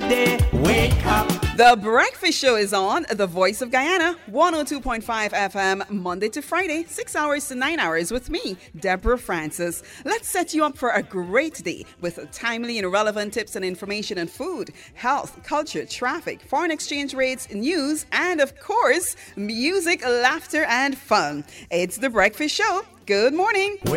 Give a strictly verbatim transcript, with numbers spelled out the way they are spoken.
day. Wake up. The Breakfast Show is on The Voice of Guyana, one oh two point five F M, Monday to Friday, six hours to nine hours with me, Deborah Francis. Let's set you up for a great day with timely and relevant tips and information on food, health, culture, traffic, foreign exchange rates, news, and of course, music, laughter, and fun. It's The Breakfast Show. Good morning. Wake